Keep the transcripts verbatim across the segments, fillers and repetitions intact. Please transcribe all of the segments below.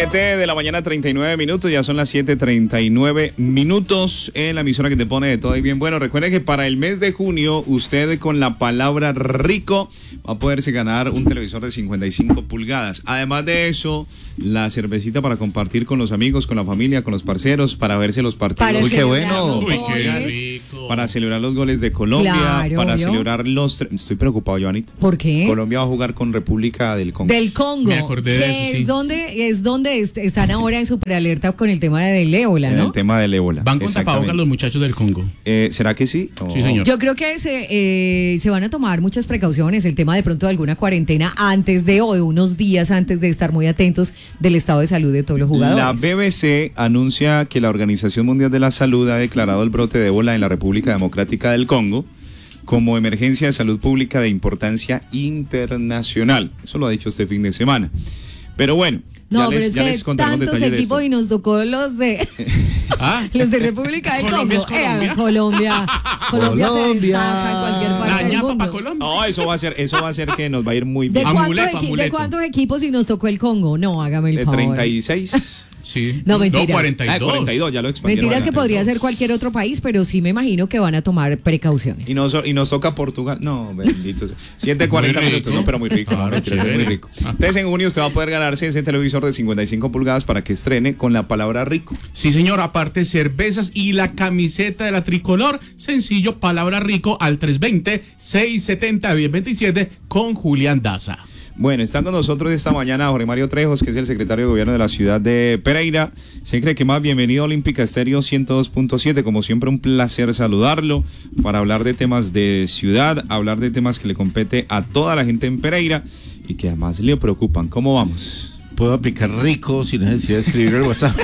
siete de la mañana, treinta y nueve minutos, ya son las siete treinta y nueve minutos en la emisora que te pone de todo y bien bueno. Recuerde que para el mes de junio, usted con la palabra rico va a poderse ganar un televisor de cincuenta y cinco pulgadas. Además de eso, la cervecita para compartir con los amigos, con la familia, con los parceros, para verse los partidos. Para Uy, qué bueno. Uy, qué rico. Para celebrar los goles de Colombia, Claro, para ¿yo? celebrar los... tre- Estoy preocupado, Joanit. ¿Por qué? Colombia va a jugar con República del Congo. Del Congo. Me acordé de que eso, sí. Es donde, es donde est- están ahora en superalerta con el tema del ébola, En ¿no? el tema del ébola. Van con Exactamente. tapabocas los muchachos del Congo. Eh, ¿Será que sí? Sí, señor. Yo creo que se, eh, se van a tomar muchas precauciones, el tema de pronto de alguna cuarentena antes de o de unos días antes de estar muy atentos del estado de salud de todos los jugadores. La B B C anuncia que la Organización Mundial de la Salud ha declarado el brote de ébola en la República Democrática del Congo como emergencia de salud pública de importancia internacional. Eso lo ha dicho este fin de semana. Pero bueno, No, ya pero les, es ya que les contaremos tantos detalles de equipos esto. y nos tocó los de Ah, los de República del Colombia Congo. es Colombia. Eh, Colombia. Colombia se Colombia. destaca en cualquier la parte del ñapa mundo. para Colombia. No, eso va a ser, eso va a hacer que nos va a ir muy ¿De bien. cuántos, Amuleto, equi- ¿De amuleto. cuántos equipos y nos tocó el Congo? No, hágame el De favor. treinta y seis. Sí. No, mentira. cuarenta y dos. Ah, cuarenta y dos, ya lo expandieron. Mentiras a que podría ser cualquier otro país, pero sí me imagino que van a tomar precauciones. Y nos, y nos toca Portugal. No, bendito sea. siete cuarenta Muy rico. minutos, no, pero muy rico. Claro, no, mentiras, es muy chévere. rico. Entonces en junio usted va a poder ganarse ese televisor de cincuenta y cinco pulgadas para que estrene con la palabra rico. Sí, señor, aparte cervezas y la camiseta de la tricolor, sencillo, palabra rico al tres dos cero, seis siete cero, diez veintisiete con Julián Daza. Bueno, está con nosotros esta mañana Jorge Mario Trejos, que es el secretario de gobierno de la ciudad de Pereira. Se cree que más bienvenido a Olímpica Estéreo ciento dos punto siete. Como siempre, un placer saludarlo para hablar de temas de ciudad, hablar de temas que le compete a toda la gente en Pereira y que además le preocupan. ¿Cómo vamos? Puedo aplicar rico sin necesidad de escribir el WhatsApp.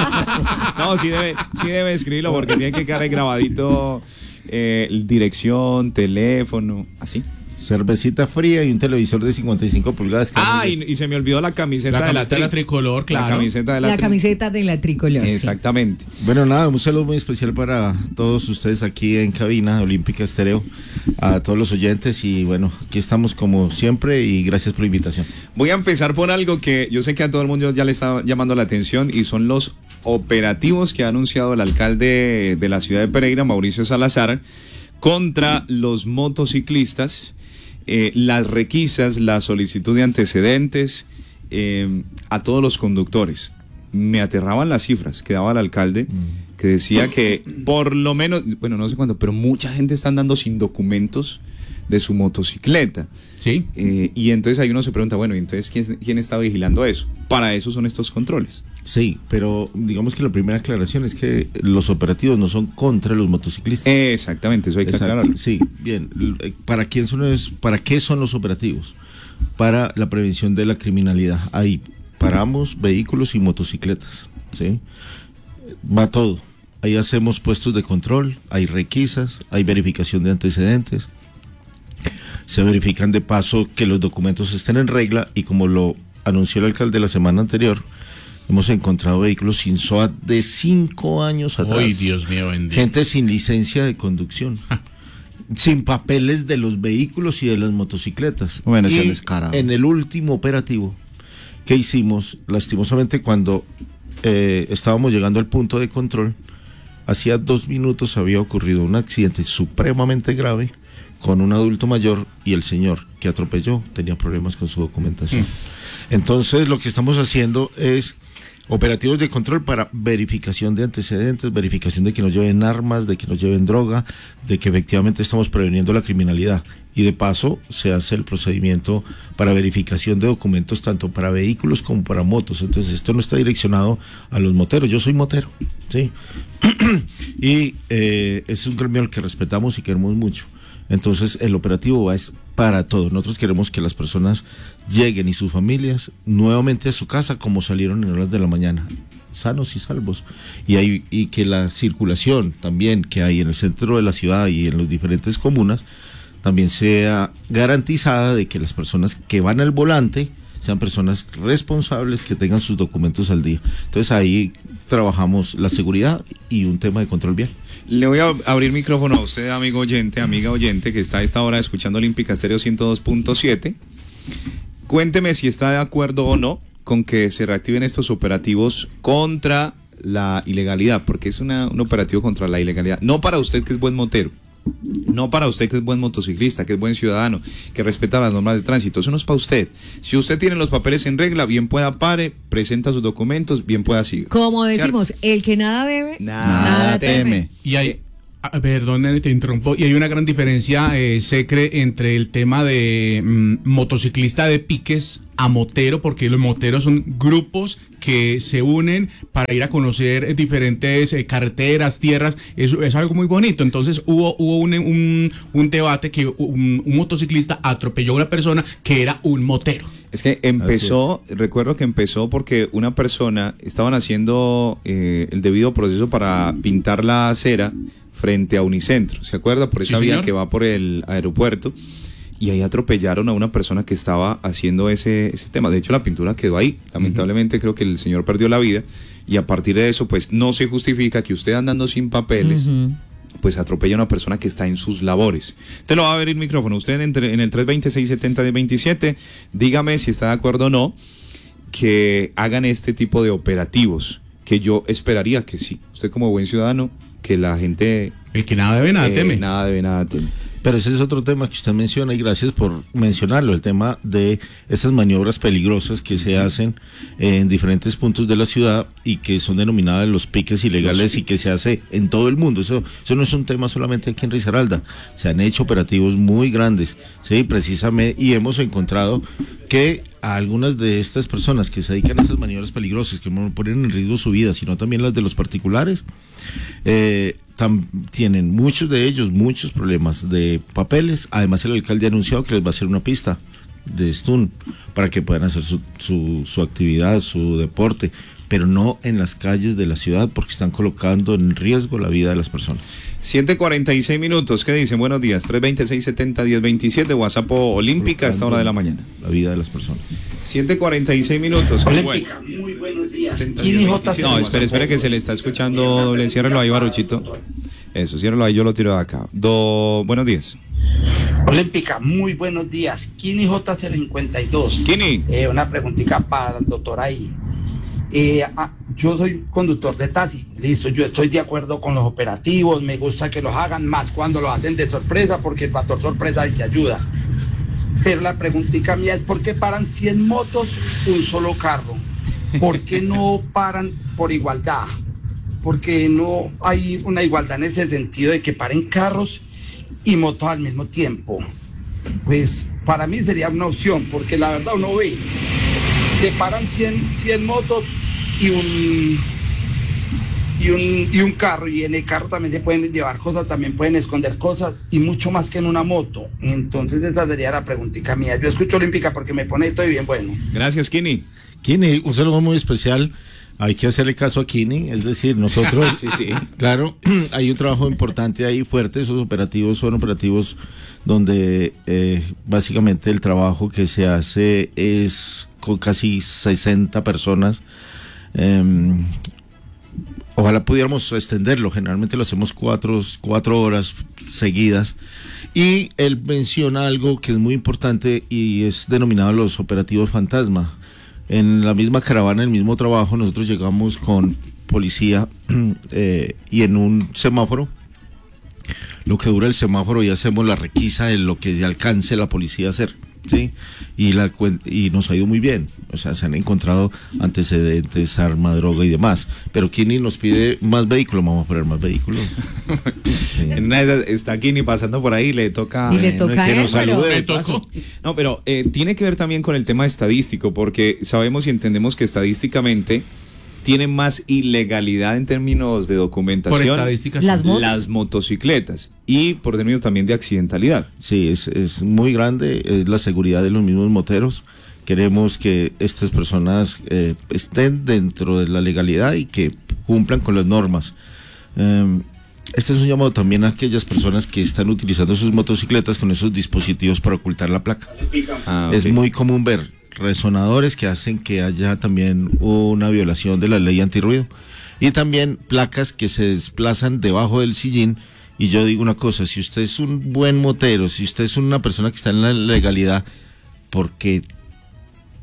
No, sí debe, sí debe escribirlo porque tiene que quedar ahí grabadito eh, dirección, teléfono, así. Cervecita fría y un televisor de cincuenta y cinco pulgadas. que Ah, hace- y, y se me olvidó la camiseta, La de, la camiseta de la tri- tricolor, claro. La camiseta de la, La tri- camiseta de la tricolor. sí. Exactamente. Bueno, nada, un saludo muy especial para todos ustedes aquí en cabina de Olímpica Estéreo, a todos los oyentes y bueno, aquí estamos como siempre y gracias por la invitación. Voy a empezar por algo que yo sé que a todo el mundo ya le está llamando la atención y son los operativos que ha anunciado el alcalde de la ciudad de Pereira, Mauricio Salazar, contra los motociclistas, eh, las requisas, la solicitud de antecedentes eh, a todos los conductores. Me aterraban las cifras que daba el alcalde, que decía que por lo menos, bueno, no sé cuánto, pero mucha gente está andando sin documentos de su motocicleta. Sí. Eh, y entonces ahí uno se pregunta, bueno, ¿y entonces quién, quién está vigilando eso? Para eso son estos controles. Sí, pero digamos que la primera aclaración es que los operativos no son contra los motociclistas. Exactamente, eso hay que Exacto, aclararlo. sí, bien. L- ¿Para quién son los, para qué son los operativos? Para la prevención de la criminalidad. Ahí paramos vehículos y motocicletas, ¿sí? Va todo. Ahí hacemos puestos de control, hay requisas, hay verificación de antecedentes. Se verifican de paso que los documentos estén en regla y como lo anunció el alcalde la semana anterior, hemos encontrado vehículos sin S O A de cinco años atrás. Ay, Dios mío, bendito. Gente sin licencia de conducción, sin papeles de los vehículos y de las motocicletas. Bueno, ese y descarado. en el último operativo que hicimos, lastimosamente cuando eh, estábamos llegando al punto de control, hacía dos minutos había ocurrido un accidente supremamente grave con un adulto mayor y el señor que atropelló tenía problemas con su documentación. Entonces lo que estamos haciendo es operativos de control para verificación de antecedentes, verificación de que nos lleven armas, de que nos lleven droga, de que efectivamente estamos preveniendo la criminalidad. Y de paso se hace el procedimiento para verificación de documentos tanto para vehículos como para motos. Entonces esto no está direccionado a los moteros. Yo soy motero, ¿sí? y eh, es un gremio al que respetamos y queremos mucho. Entonces el operativo va es para todos. Nosotros queremos que las personas lleguen y sus familias nuevamente a su casa como salieron en horas de la mañana, sanos y salvos. Y, hay, y que la circulación también que hay en el centro de la ciudad y en las diferentes comunas también sea garantizada de que las personas que van al volante sean personas responsables que tengan sus documentos al día. Entonces ahí trabajamos la seguridad y un tema de control vial. Le voy a abrir micrófono a usted, amigo oyente, amiga oyente, que está a esta hora escuchando Olímpica Estéreo ciento dos punto siete. Cuénteme si está de acuerdo o no con que se reactiven estos operativos contra la ilegalidad, porque es una, un operativo contra la ilegalidad, no para usted que es buen motero, no para usted que es buen motociclista, que es buen ciudadano, que respeta las normas de tránsito, eso no es para usted. Si usted tiene los papeles en regla, bien pueda pare, presenta sus documentos, bien pueda seguir. Como decimos, ¿cierto? El que nada debe, nada, nada teme. teme. Y hay, ah, perdón, te interrumpo, y hay una gran diferencia, eh, Secre, entre el tema de mm, motociclista de piques a motero, porque los moteros son grupos que se unen para ir a conocer diferentes eh, carreteras, tierras, eso es algo muy bonito. Entonces hubo hubo un, un, un debate que un, un motociclista atropelló a una persona que era un motero. Es que empezó, es. recuerdo que empezó porque una persona, estaban haciendo eh, el debido proceso para pintar la acera frente a Unicentro, ¿se acuerda? Por esa sí, vía señor. que va por el aeropuerto. Y ahí atropellaron a una persona que estaba haciendo ese, ese tema. De hecho, la pintura quedó ahí. Lamentablemente, uh-huh. creo que el señor perdió la vida. Y a partir de eso, pues, no se justifica que usted andando sin papeles, uh-huh. pues, atropella a una persona que está en sus labores. Te lo va a ver el micrófono. Usted en, en el tres dos cero, seis siete cero, diez veintisiete, dígame si está de acuerdo o no que hagan este tipo de operativos, que yo esperaría que sí. Usted como buen ciudadano, que la gente... El que nada debe, nada eh, teme. Nada debe, nada teme. Pero ese es otro tema que usted menciona y gracias por mencionarlo, el tema de estas maniobras peligrosas que se hacen en diferentes puntos de la ciudad y que son denominadas los piques ilegales los piques. Y que se hace en todo el mundo. Eso, eso no es un tema solamente aquí en Risaralda, se han hecho operativos muy grandes, sí, precisamente, y hemos encontrado que a algunas de estas personas que se dedican a esas maniobras peligrosas, que no ponen en riesgo su vida, sino también las de los particulares, eh, tam, tienen muchos de ellos muchos problemas de papeles. Además, el alcalde ha anunciado que les va a hacer una pista de stun para que puedan hacer su, su, su actividad, su deporte, pero no en las calles de la ciudad porque están colocando en riesgo la vida de las personas. siete cuarenta y seis minutos, ¿qué dicen? Buenos días, tres dos cero, seis siete cero, diez veintisiete, WhatsApp Olímpica a esta hora de la mañana. La vida de las personas. siete cuarenta y seis minutos. Olímpica, muy buenos días. No, espere, espere que se le está escuchando doble, ciérrelo ahí, Baruchito. Eso, ciérrelo ahí, yo lo tiro de acá. Do, buenos días. Olímpica, muy buenos días. Kini J cincuenta y dos. Kini. Eh, una preguntita para el doctor ahí. Eh, ah, yo soy conductor de taxi, listo, yo estoy de acuerdo con los operativos, me gusta que los hagan más cuando lo hacen de sorpresa, porque el factor sorpresa hay que ayuda. Pero la preguntita mía es, ¿por qué paran cien motos un solo carro? ¿Por qué no paran por igualdad? Porque no hay una igualdad en ese sentido de que paren carros y motos al mismo tiempo. Pues para mí sería una opción, porque la verdad uno ve que paran cien, cien motos y un, y un y un carro, y en el carro también se pueden llevar cosas, también pueden esconder cosas, y mucho más que en una moto. Entonces esa sería la preguntita mía. Yo escucho Olímpica porque me pone todo bien bueno. Gracias, Kini. Kini, un saludo muy especial. Hay que hacerle caso a Kini, es decir, nosotros, sí, sí. claro, hay un trabajo importante ahí fuerte. Esos operativos son operativos donde eh, básicamente el trabajo que se hace es con casi sesenta personas. Eh, ojalá pudiéramos extenderlo, generalmente lo hacemos cuatro, cuatro horas seguidas. Y él menciona algo que es muy importante y es denominado los operativos fantasma. En la misma caravana, en el mismo trabajo, nosotros llegamos con policía eh, y en un semáforo, lo que dura el semáforo, y hacemos la requisa de lo que alcance la policía a hacer, ¿sí? Y, la, y nos ha ido muy bien, o sea, se han encontrado antecedentes, arma, droga y demás, pero Kini nos pide más vehículos, vamos a poner más vehículos. Sí. En una de esas está Kini pasando por ahí, le toca... Y le toca que él, nos salude de pero- paso. No, pero eh, tiene que ver también con el tema estadístico, porque sabemos y entendemos que estadísticamente tienen más ilegalidad en términos de Por documentación estadísticas. Las motos. las motocicletas, y por términos también de accidentalidad. Sí, es, es muy grande, es la seguridad de los mismos moteros. Queremos que estas personas eh, estén dentro de la legalidad y que cumplan con las normas. Eh, este es un llamado también a aquellas personas que están utilizando sus motocicletas con esos dispositivos para ocultar la placa. Ah, Es ok. muy común ver resonadores que hacen que haya también una violación de la ley antirruido, y también placas que se desplazan debajo del sillín. Y yo digo una cosa, si usted es un buen motero, si usted es una persona que está en la legalidad, porque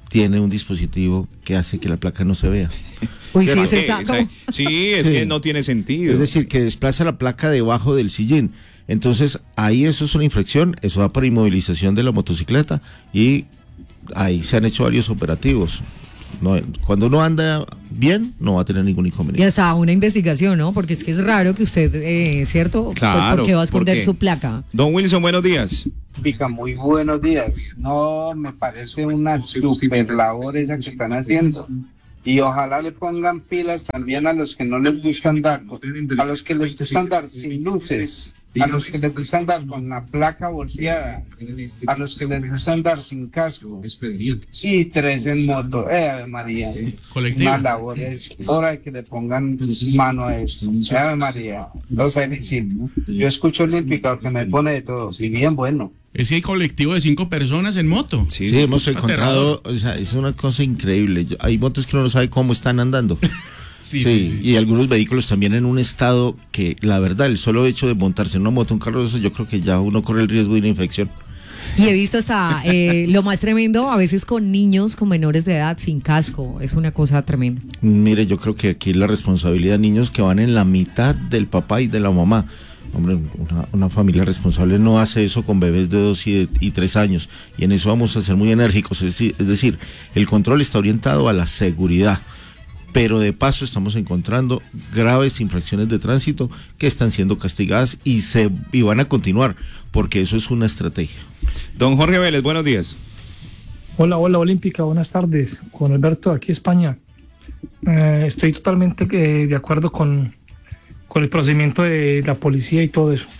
tiene un dispositivo que hace que la placa no se vea. Uy, sí, ¿Para eso qué? está Esa- como... Sí, es Sí. que no tiene sentido. Es decir, que desplaza la placa debajo del sillín. Entonces, ahí eso es una infracción, eso da para inmovilización de la motocicleta y ahí se han hecho varios operativos. No, cuando uno anda bien, no va a tener ningún Y inconveniente. hasta una investigación, ¿no? Porque es que es raro que usted, eh, ¿cierto? Pues Claro, porque va a esconder ¿por qué? su placa. Don Wilson, buenos días. Pica, muy buenos días. No, me parece una super labor esa que están haciendo. Y ojalá le pongan pilas también a los que no les gusta andar, a los que les gusta andar sin luces, a los que les gusta andar con la placa volteada, a los que les gusta andar sin casco. Y tres en moto. Eh, Ave María. Colectivo. Una labor es hora de que le pongan mano a esto. Ave María. Los felicito. Yo escucho el Olímpico que me pone de todo. Y bien bueno. Es que hay colectivo de cinco personas en moto. Sí, Sí, sí, hemos sí. encontrado, o sea, es una cosa increíble. Yo- Hay motos que uno no sabe cómo están andando. Sí, Sí, sí, sí. y algunos vehículos también en un estado que, la verdad, el solo hecho de montarse en una moto, un carro de esos, yo creo que ya uno corre el riesgo de una infección. Y he visto hasta eh, lo más tremendo, a veces con niños, con menores de edad, sin casco. Es una cosa tremenda. Mire, yo creo que aquí la responsabilidad de niños que van en la mitad del papá y de la mamá. Hombre, una, una familia responsable no hace eso con bebés de dos y, de- y tres años. Y en eso vamos a ser muy enérgicos. Es decir, es decir, el control está orientado a la seguridad. Pero de paso estamos encontrando graves infracciones de tránsito que están siendo castigadas y, se, y van a continuar, porque eso es una estrategia. Don Jorge Vélez, buenos días. Hola, hola Olímpica, buenas tardes. Con Alberto, aquí España. Eh, estoy totalmente eh, de acuerdo con, con el procedimiento de la policía y todo eso.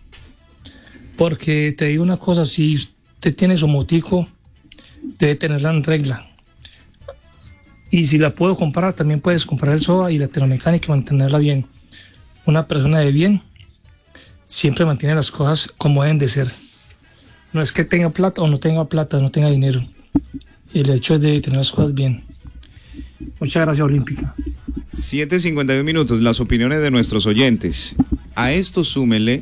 Porque te digo una cosa, si usted tiene su motico, debe tenerla en regla. Y si la puedo comprar, también puedes comprar el SOA y la termomecánica y mantenerla bien. Una persona de bien siempre mantiene las cosas como deben de ser. No es que tenga plata o no tenga plata, no tenga dinero. El hecho es de tener las cosas bien. Muchas gracias, Olímpica. siete cincuenta y uno minutos, las opiniones de nuestros oyentes. A esto súmele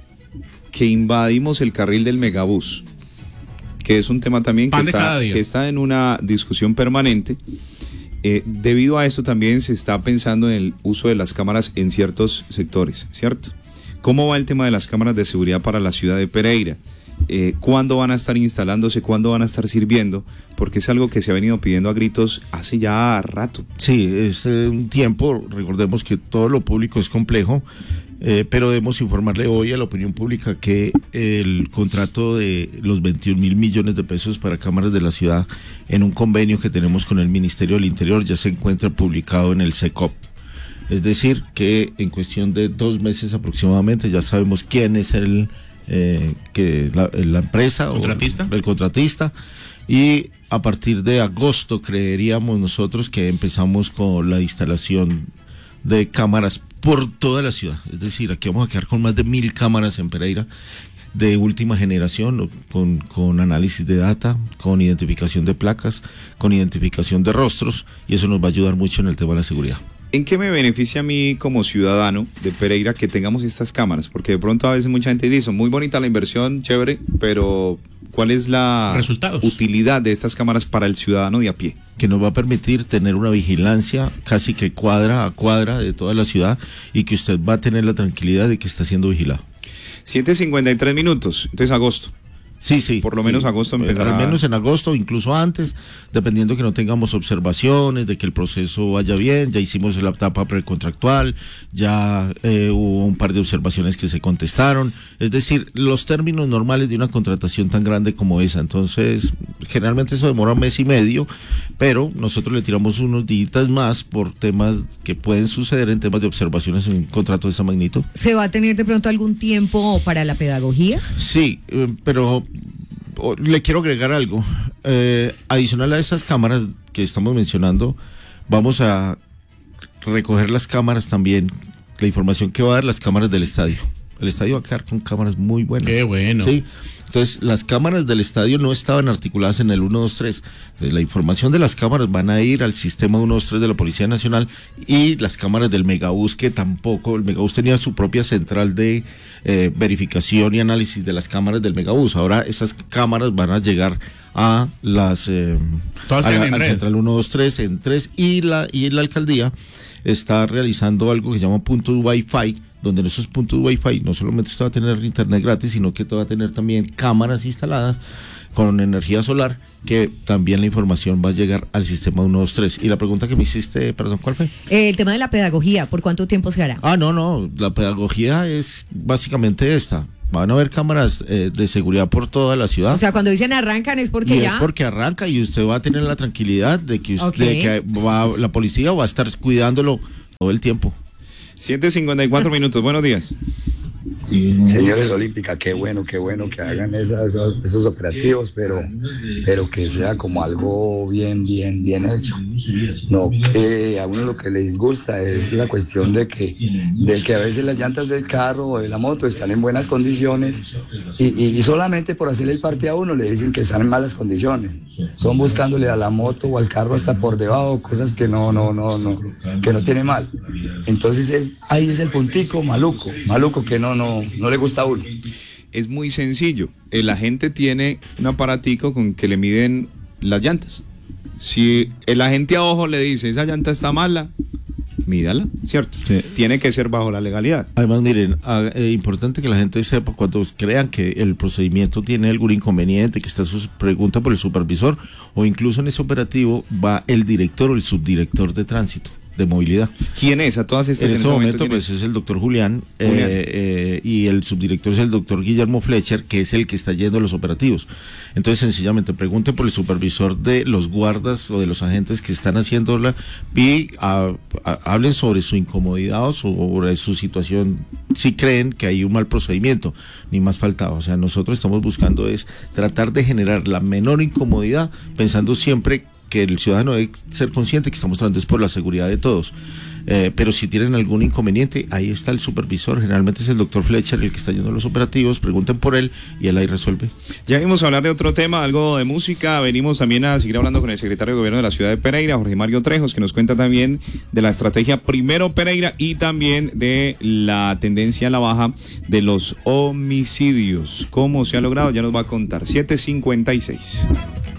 que invadimos el carril del megabús, que es un tema también que Pan de está, cada día. que está en una discusión permanente. Eh, debido a esto también se está pensando en el uso de las cámaras en ciertos sectores, ¿cierto? ¿Cómo va el tema de las cámaras de seguridad para la ciudad de Pereira? Eh, ¿Cuándo van a estar instalándose? ¿Cuándo van a estar sirviendo? Porque es algo que se ha venido pidiendo a gritos hace ya rato. Sí, es eh, un tiempo, recordemos que todo lo público es complejo, eh, pero debemos informarle hoy a la opinión pública que el contrato de los veintiún mil millones de pesos para cámaras de la ciudad en un convenio que tenemos con el Ministerio del Interior ya se encuentra publicado en el SECOP. Es decir, que en cuestión de dos meses aproximadamente ya sabemos quién es el eh, que la, la empresa ¿Contratista? o el contratista, y a partir de agosto creeríamos nosotros que empezamos con la instalación de cámaras por toda la ciudad. Es decir, aquí vamos a quedar con más de mil cámaras en Pereira de última generación, con, con análisis de data, con identificación de placas, con identificación de rostros, y eso nos va a ayudar mucho en el tema de la seguridad. ¿En qué me beneficia a mí como ciudadano de Pereira que tengamos estas cámaras? Porque de pronto a veces mucha gente dice, muy bonita la inversión, chévere, pero ¿cuál es la Resultados. utilidad de estas cámaras para el ciudadano de a pie? Que nos va a permitir tener una vigilancia casi que cuadra a cuadra de toda la ciudad, y que usted va a tener la tranquilidad de que está siendo vigilado. siete cincuenta y tres minutos, entonces agosto. Sí, sí. Por lo menos sí. agosto Eh, empezará. Al menos en agosto, incluso antes, dependiendo que no tengamos observaciones, de que el proceso vaya bien. Ya hicimos la etapa precontractual, ya eh, hubo un par de observaciones que se contestaron. Es decir, los términos normales de una contratación tan grande como esa. Entonces, generalmente eso demora un mes y medio, pero nosotros le tiramos unos días más por temas que pueden suceder en temas de observaciones en un contrato de esa magnitud. ¿Se va a tener de pronto algún tiempo para la pedagogía? Sí, eh, pero o- le quiero agregar algo. Eh, adicional a esas cámaras que estamos mencionando, vamos a recoger las cámaras también, la información que va a dar las cámaras del estadio. El estadio va a quedar con cámaras muy buenas. Qué bueno. Sí. Entonces, las cámaras del estadio no estaban articuladas en el uno dos tres. Entonces, la información de las cámaras van a ir al sistema uno dos tres de la Policía Nacional, y las cámaras del Megabús, que tampoco, el Megabús tenía su propia central de eh, verificación y análisis de las cámaras del Megabús. Ahora esas cámaras van a llegar a las eh, Todas a la, quedan en al red. central uno dos tres en tres, y la, y la alcaldía está realizando algo que se llama puntos Wi-Fi, donde en esos puntos Wi-Fi no solamente usted va a tener internet gratis, sino que usted va a tener también cámaras instaladas con energía solar, que también la información va a llegar al sistema uno dos tres. Y la pregunta que me hiciste, perdón, ¿cuál fue? Eh, el tema de la pedagogía, ¿por cuánto tiempo se hará? Ah, no, no, la pedagogía es básicamente esta. Van a haber cámaras eh, de seguridad por toda la ciudad. O sea, cuando dicen arrancan es porque y ya... es porque arranca, y usted va a tener la tranquilidad de que, usted, Ok. de que va, la policía va a estar cuidándolo todo el tiempo. siete cincuenta y cuatro minutos, buenos días. Señores Olímpica, qué bueno, qué bueno que hagan esas, esos, esos operativos, pero, pero que sea como algo bien, bien, bien hecho. No, que a uno lo que le disgusta es la cuestión de que, de que a veces las llantas del carro o de la moto están en buenas condiciones y, y, y solamente por hacerle el parte a uno le dicen que están en malas condiciones. Son buscándole a la moto o al carro hasta por debajo cosas que no, no, no, no, que no tiene mal. Entonces es, ahí es el puntico maluco, maluco que no, no, no le gusta a uno. Es muy sencillo. El agente tiene un aparatico con que le miden las llantas. Si el agente a ojo le dice, esa llanta está mala, mídala, ¿cierto? Sí. Tiene que ser bajo la legalidad. Además, miren, ah, eh, importante que la gente sepa, cuando crean que el procedimiento tiene algún inconveniente, que está su pregunta por el supervisor, o incluso en ese operativo va el director o el subdirector de tránsito, de movilidad. ¿Quién es? A todas estas En en este ese momento, ¿quién pues es? es el doctor Julián, Julián. eh, eh, y el subdirector es el doctor Guillermo Fletcher, que es el que está yendo a los operativos. Entonces, sencillamente, pregunte por el supervisor de los guardas o de los agentes que están haciéndola, y a, a, hablen sobre su incomodidad o sobre su situación, si creen que hay un mal procedimiento, ni más faltaba. O sea, nosotros estamos buscando es tratar de generar la menor incomodidad, pensando siempre que el ciudadano debe ser consciente que estamos tratando es por la seguridad de todos. Eh, pero si tienen algún inconveniente, ahí está el supervisor, generalmente es el doctor Fletcher el que está yendo a los operativos, pregunten por él y él ahí resuelve. Ya vimos a hablar de otro tema, algo de música. Venimos también a seguir hablando con el secretario de Gobierno de la ciudad de Pereira, Jorge Mario Trejos, que nos cuenta también de la estrategia Primero Pereira y también de la tendencia a la baja de los homicidios. ¿Cómo se ha logrado? Ya nos va a contar. siete cincuenta y seis.